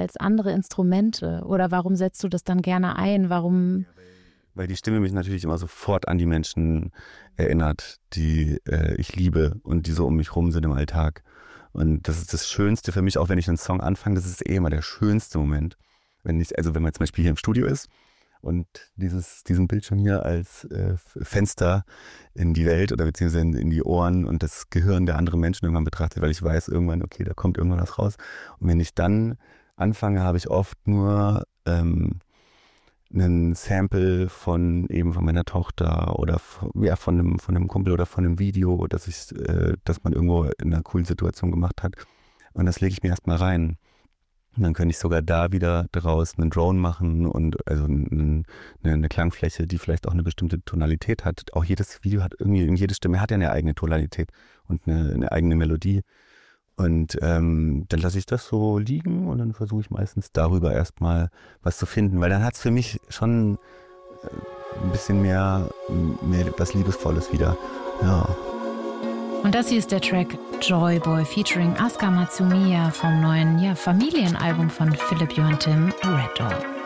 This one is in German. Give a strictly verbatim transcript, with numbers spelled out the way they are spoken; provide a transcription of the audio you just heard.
als andere Instrumente? Oder warum setzt du das dann gerne ein? Warum? Weil die Stimme mich natürlich immer sofort an die Menschen erinnert, die äh, ich liebe und die so um mich rum sind im Alltag. Und das ist das Schönste für mich, auch wenn ich einen Song anfange, das ist eh immer der schönste Moment. Wenn ich, also wenn man zum Beispiel hier im Studio ist und dieses, diesen Bildschirm hier als äh, Fenster in die Welt oder beziehungsweise in, in die Ohren und das Gehirn der anderen Menschen irgendwann betrachtet, weil ich weiß irgendwann, okay, da kommt irgendwann was raus. Und wenn ich dann anfange, habe ich oft nur ähm, einen Sample von eben von meiner Tochter oder von, ja, von einem, von einem Kumpel oder von einem Video, das ich, äh, das man irgendwo in einer coolen Situation gemacht hat. Und das lege ich mir erstmal rein. Und dann könnte ich sogar da wieder draus einen Drone machen und also eine, eine Klangfläche, die vielleicht auch eine bestimmte Tonalität hat. Auch jedes Video hat irgendwie, jede Stimme hat ja eine eigene Tonalität und eine, eine eigene Melodie. Und ähm, dann lasse ich das so liegen und dann versuche ich meistens darüber erstmal was zu finden, weil dann hat es für mich schon äh, ein bisschen mehr, mehr was Liebesvolles wieder. Ja. Und das hier ist der Track Joy Boy featuring Asuka Matsumiya vom neuen ja, Familienalbum von Philipp Joachim, Red Door.